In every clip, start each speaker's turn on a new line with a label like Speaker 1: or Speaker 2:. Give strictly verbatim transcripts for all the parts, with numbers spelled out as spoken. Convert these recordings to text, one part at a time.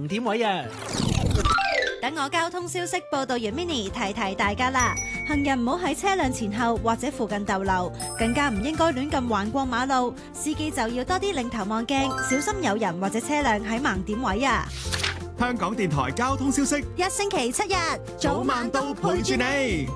Speaker 1: 盲點位啊！
Speaker 2: 等我交通消息報道完 Mini 提提大家啦，行人唔好喺車輛前後或者附近逗留，更加唔應該亂咁橫過馬路，司機就要多啲擰頭望鏡，小心有人或者車輛喺盲點位啊！
Speaker 3: 香港電台交通消息，
Speaker 2: 一星期七日
Speaker 3: 早晚都陪住你。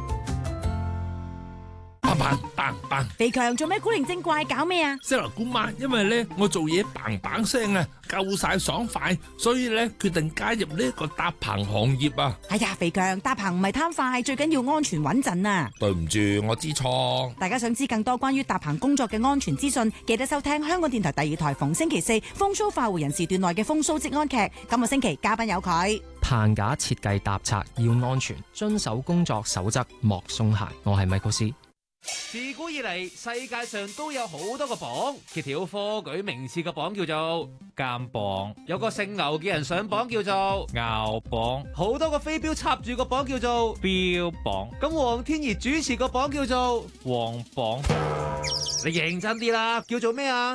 Speaker 4: 嘭嘭嘭！
Speaker 5: 肥強做咩古靈精怪搞咩啊？
Speaker 4: 西羅姑媽，因為咧我做嘢嘭嘭聲啊，夠晒爽快，所以咧決定加入呢個搭棚行業啊！
Speaker 5: 哎呀，肥強搭棚唔係貪快，最緊要安全穩陣啊！
Speaker 4: 對唔住，我知錯。
Speaker 5: 大家想知更多關於搭棚工作嘅安全資訊，記得收聽香港電台第二台逢星期四風騷快活人時段內嘅風騷職安劇。今個星期嘉賓有佢。
Speaker 6: 棚架設計搭拆要安全，遵守工作守則莫鬆懈。我係米高斯。
Speaker 1: 自古以嚟，世界上都有好多個榜，揭曉科舉名次嘅榜叫做監榜，有個姓牛嘅人上榜叫做牛榜，好多個飛鏢插住個榜叫做標榜，咁黃天怡主持個榜叫做黃榜。你認真啲啦，叫做咩啊？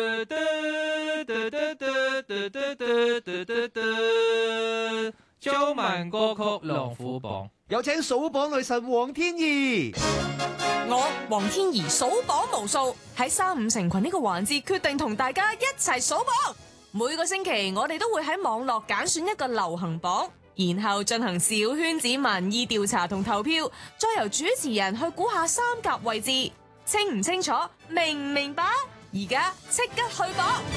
Speaker 1: 中文歌曲龍虎榜，有請數榜女神黃天怡。
Speaker 7: 我黃天怡數榜無數，喺三五成群呢個環節決定同大家一齊數榜。每個星期我哋都會喺網絡揀選一個流行榜，然後進行小圈子民意調查同投票，再由主持人去估下三甲位置。清唔清楚？明唔明白？而家即刻去榜！